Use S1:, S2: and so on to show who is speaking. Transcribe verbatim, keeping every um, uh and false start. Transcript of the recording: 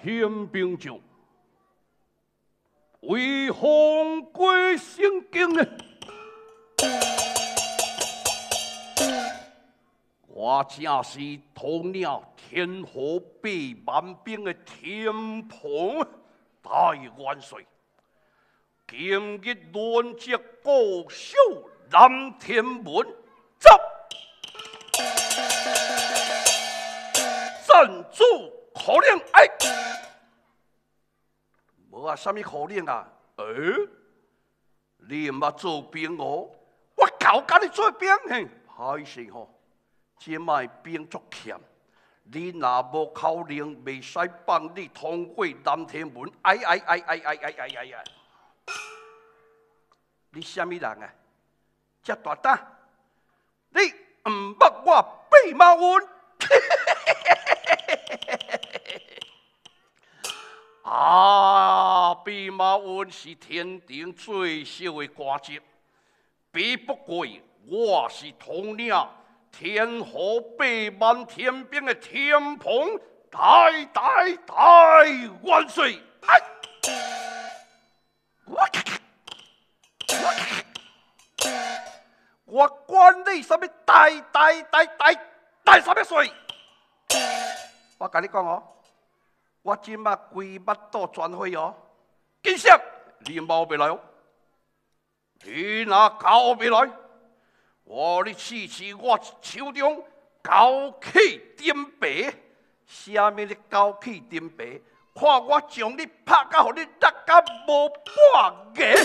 S1: 天兵将，为皇归圣经呢？我正是统领天河百万兵的天蓬大元帅，今日轮接国守南天门，走！站住！口令！哎，无啊，什么口令啊？哎，你毋捌做兵哦？我教教你做兵嘿，歹势吼！这卖兵足欠，你若无口令，袂使放你通过南天门。哎哎哎哎哎哎哎哎哎！你什么人啊？这大胆！你毋捌我弼马温？啊，弼马温是天庭最小的官职，比不过我是统领天河百万天兵的天蓬大大大元帅。哎，我我管你什么大大大大大什么帅？我跟你讲哦。我即马规巴肚全火哦！紧闪！你mau别来哦！你若搞别来，我你试试我手中高气点白，啥物你高气点白？看我将你拍到，互你落甲无半个！